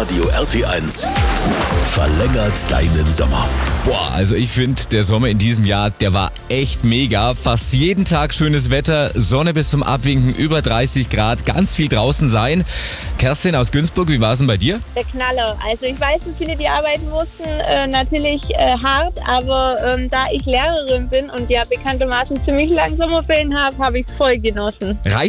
Radio RT1 verlängert deinen Sommer. Boah, also ich finde, der Sommer in diesem Jahr, der war echt mega. Fast jeden Tag schönes Wetter, Sonne bis zum Abwinken, über 30 Grad, ganz viel draußen sein. Kerstin aus Günzburg, wie war es denn bei dir? Der Knaller. Also ich weiß, dass viele, die arbeiten mussten, natürlich hart, aber da ich Lehrerin bin und ja bekanntermaßen ziemlich lang Sommerferien habe, habe ich voll genossen.